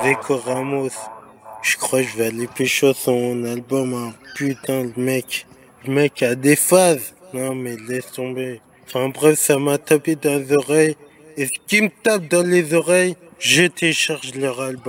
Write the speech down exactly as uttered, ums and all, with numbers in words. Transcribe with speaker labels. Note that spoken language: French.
Speaker 1: Rico Ramos. Je crois que je vais aller pécho son album, hein. Putain, le mec. Le mec a des phases. Non, mais laisse tomber. Enfin bref, ça m'a tapé dans les oreilles. Et ce qui me tape dans les oreilles, je télécharge leur album.